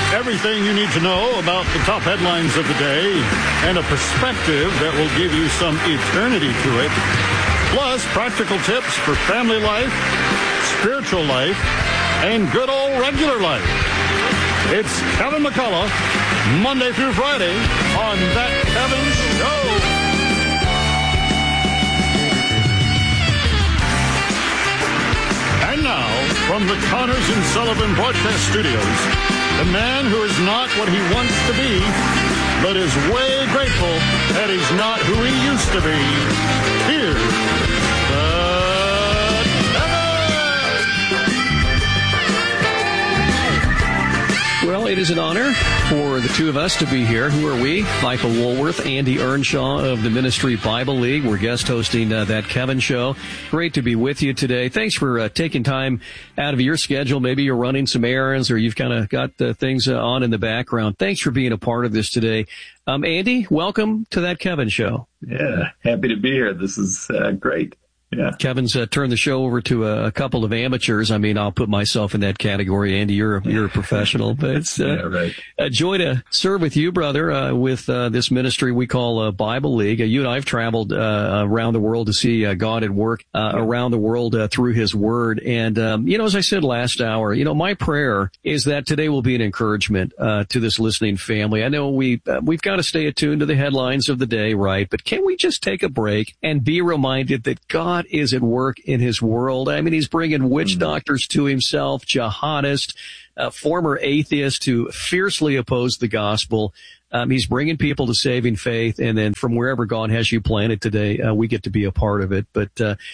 Everything you need to know about the top headlines of the day and a perspective that will give you some eternity to it. Plus, practical tips for family life, spiritual life, and good old regular life. It's Kevin McCullough, Monday through Friday on That Kevin Show. And now, from the Connors and Sullivan Broadcast Studios, the man who is not what he wants to be, but is way grateful that he's not who he used to be. Here's Well, it is an honor for the two of us to be here. Who are we? Michael Woolworth, Andy Earnshaw of the Ministry Bible League. We're guest hosting That Kevin Show. Great to be with you today. Thanks for taking time out of your schedule. Maybe you're running some errands or you've kind of got things on in the background. Thanks for being a part of this today. Andy, welcome to That Kevin Show. Yeah, happy to be here. This is great. Yeah. Kevin's turned the show over to a couple of amateurs. I mean, I'll put myself in that category. Andy, you're a professional, but it's right. A joy to serve with you, brother, with this ministry we call Bible League. You and I have traveled around the world to see God at work around the world through His Word. And as I said last hour, my prayer is that today will be an encouragement to this listening family. I know we've got to stay attuned to the headlines of the day, right? But can we just take a break and be reminded that God is at work in His world? I mean, He's bringing witch doctors to Himself, jihadists, former atheists who fiercely oppose the gospel. He's bringing people to saving faith, and then from wherever God has you planted today, we get to be a part of it. But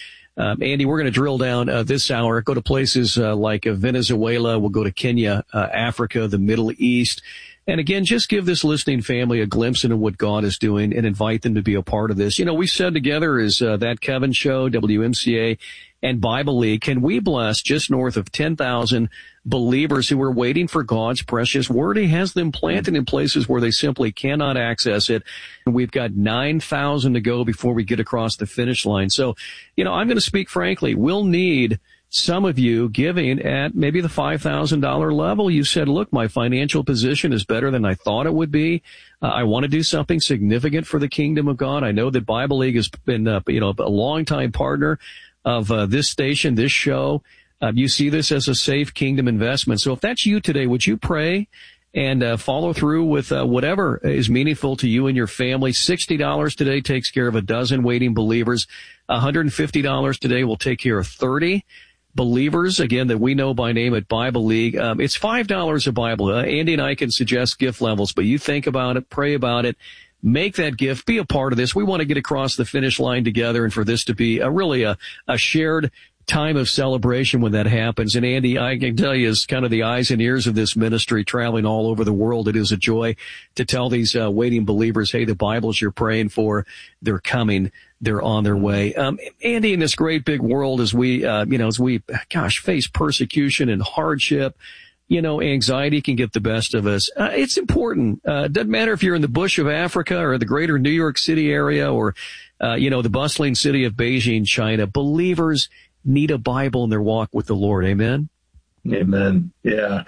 Andy, we're going to drill down this hour, go to places like Venezuela, we'll go to Kenya, Africa, the Middle East. And again, just give this listening family a glimpse into what God is doing and invite them to be a part of this. We said together is That Kevin Show, WMCA, and Bible League. Can we bless just north of 10,000 believers who are waiting for God's precious Word? He has them planted in places where they simply cannot access it. And we've got 9,000 to go before we get across the finish line. So, I'm going to speak frankly. We'll need some of you giving at maybe the $5,000 level. You said, look, my financial position is better than I thought it would be. I want to do something significant for the kingdom of God. I know that Bible League has been, a longtime partner of this station, this show. You see this as a safe kingdom investment. So if that's you today, would you pray and follow through with whatever is meaningful to you and your family? $60 today takes care of a dozen waiting believers. $150 today will take care of 30 believers, again, that we know by name at Bible League. It's $5 a Bible. Andy and I can suggest gift levels, but you think about it, pray about it, make that gift, be a part of this. We want to get across the finish line together and for this to be really a shared time of celebration when that happens. And Andy, I can tell you, as kind of the eyes and ears of this ministry traveling all over the world, it is a joy to tell these waiting believers, hey, the Bibles you're praying for, they're coming. They're on their way. Andy, in this great big world, as we face persecution and hardship, anxiety can get the best of us. It's important. Doesn't matter if you're in the bush of Africa or the greater New York City area or, the bustling city of Beijing, China. Believers need a Bible in their walk with the Lord. Amen. Amen. Yeah.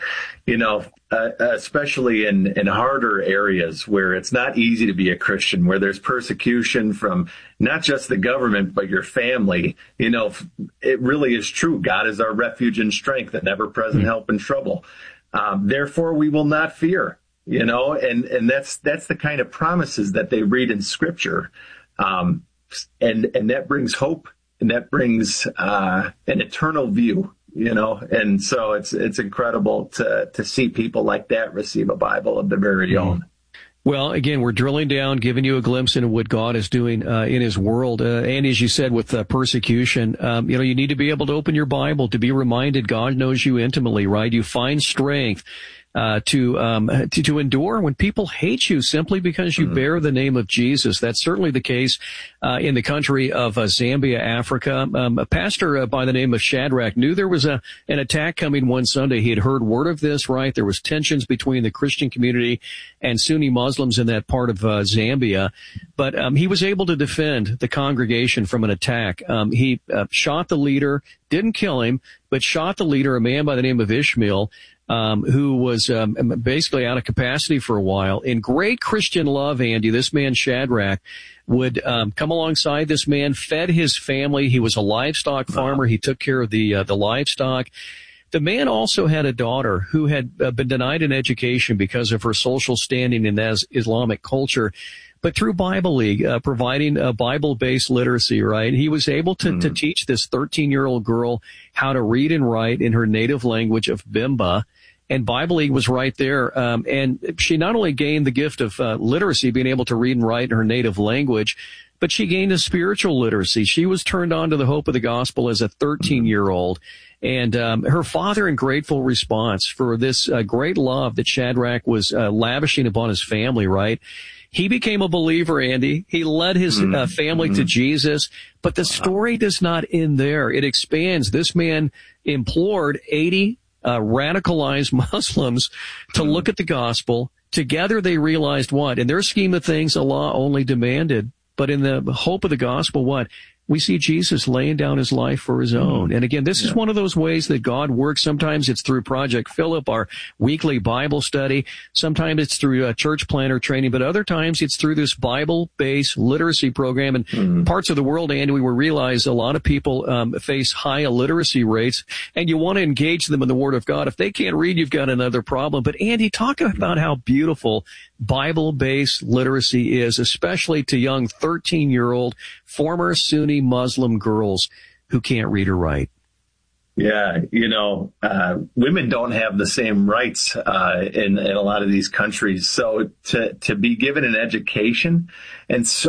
Especially in harder areas where it's not easy to be a Christian, where there's persecution from not just the government, but your family. It really is true. God is our refuge and strength, an ever-present help in trouble. Therefore, we will not fear, and that's the kind of promises that they read in Scripture. And that brings hope, and that brings an eternal view. And so it's incredible to see people like that receive a Bible of their very own. Well, again, we're drilling down, giving you a glimpse into what God is doing in His world. And as you said, with persecution, you need to be able to open your Bible to be reminded God knows you intimately, right? You find strength to endure when people hate you simply because you bear the name of Jesus. That's certainly the case in the country of Zambia, Africa. A pastor by the name of Shadrach knew there was an attack coming one Sunday. He had heard word of this, right? There was tensions between the Christian community and Sunni Muslims in that part of Zambia. But he was able to defend the congregation from an attack. He shot the leader, didn't kill him, but shot the leader, a man by the name of Ishmael. who was basically out of capacity for a while. In great Christian love, Andy, this man Shadrach would come alongside this man, fed his family. He was a livestock farmer. He took care of the livestock. The man also had a daughter who had been denied an education because of her social standing in Islamic culture. But through Bible League, providing a Bible-based literacy, right, he was able to teach this 13-year-old girl how to read and write in her native language of Bimba. And Bible League was right there. And she not only gained the gift of literacy, being able to read and write in her native language, but she gained a spiritual literacy. She was turned on to the hope of the gospel as a 13-year-old. And her father, in grateful response for this great love that Shadrach was lavishing upon his family, right? He became a believer, Andy. He led his family to Jesus. But the story does not end there. It expands. This man implored 80 radicalized Muslims to look at the gospel. Together they realized what? In their scheme of things, Allah only demanded. But in the hope of the gospel, what? We see Jesus laying down his life for his own. And again, this is one of those ways that God works. Sometimes it's through Project Philip, our weekly Bible study. Sometimes it's through church planner training, but other times it's through this Bible-based literacy program. And parts of the world, Andy, we realize a lot of people face high illiteracy rates, and you want to engage them in the Word of God. If they can't read, you've got another problem. But Andy, talk about how beautiful Bible-based literacy is, especially to young 13-year-old former Sunni Muslim girls who can't read or write. Yeah, women don't have the same rights in a lot of these countries. So to be given an education, and so